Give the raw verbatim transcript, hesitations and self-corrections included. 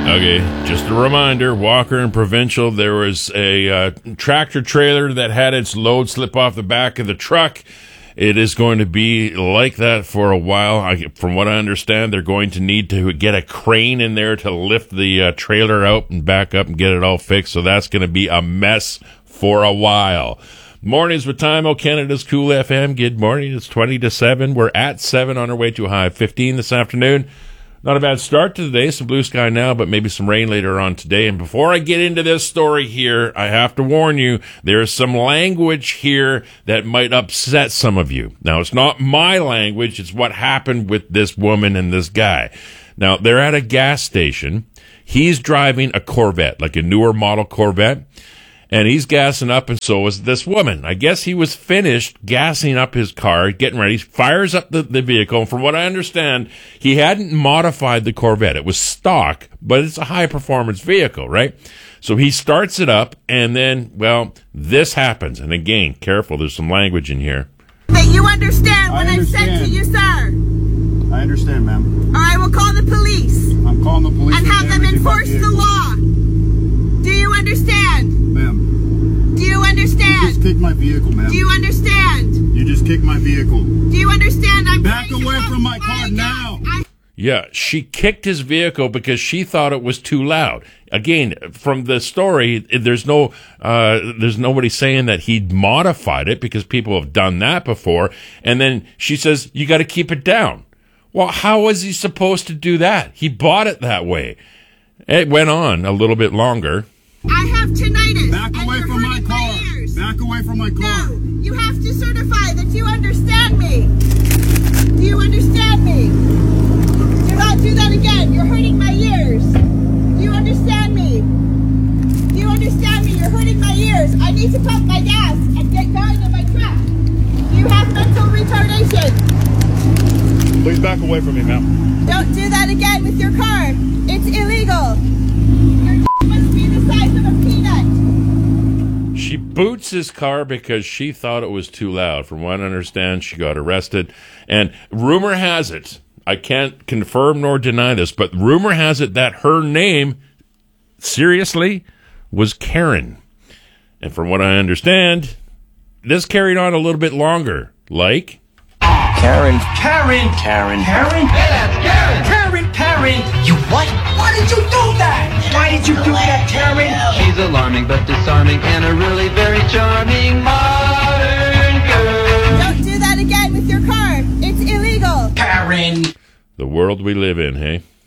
Okay, just a reminder, Walker and Provincial, there was a uh, tractor trailer that had its load slip off the back of the truck. It is going to be like that for a while. I, from what I understand, they're going to need to get a crane in there to lift the uh, trailer out and back up and get it all fixed. So that's going to be a mess for a while. Mornings with Timo, Canada's Cool F M. Good morning. It's twenty to seven. We're at seven on our way to a high of fifteen this afternoon. Not a bad start to the day. Some blue sky now, but maybe some rain later on today. And before I get into this story here, I have to warn you, there is some language here that might upset some of you. Now, it's not my language. It's what happened with this woman and this guy. Now, they're at a gas station. He's driving a Corvette, like a newer model Corvette. And he's gassing up, and so is this woman. I guess he was finished gassing up his car, getting ready, fires up the, the vehicle. And from what I understand, he hadn't modified the Corvette. It was stock, but it's a high-performance vehicle, right? So he starts it up, and then, well, this happens. And again, careful, there's some language in here. That you understand what I've said to you, sir. I understand, ma'am. Or I will call the police. I'm calling the police. And have them enforce the law. Do you understand? Ma'am. Do you understand? You just kicked my vehicle, ma'am. Do you understand? You just kicked my vehicle. Do you understand? I'm Back away from my car now. I Yeah, she kicked his vehicle because she thought it was too loud. Again, from the story, there's no, uh, there's nobody saying that he'd modified it because people have done that before. And then she says, you got to keep it down. Well, how was he supposed to do that? He bought it that way. It went on a little bit longer. I have tinnitus. Back away from my car. Back away from my car. No, you have to certify that you understand me. Do you understand me? Do not do that again. You're hurting my ears. Do you understand me? Do you understand me? You're hurting my ears. I need to pump my gas and get going in my truck. Do you have mental retardation? Please back away from me, ma'am. Don't do that again with your car. It's illegal. Your d- must be the size of a peanut. She boots his car because she thought it was too loud. From what I understand, she got arrested. And rumor has it, I can't confirm nor deny this, but rumor has it that her name, seriously, was Karen. And from what I understand, this carried on a little bit longer. Like... Karen. Karen. Karen. Karen. Yeah, Karen. Karen. Karen. You what? Why did you do that? Why did you do that, Karen? She's alarming but disarming and a really very charming modern girl. Don't do that again with your car. It's illegal. Karen. The world we live in, hey?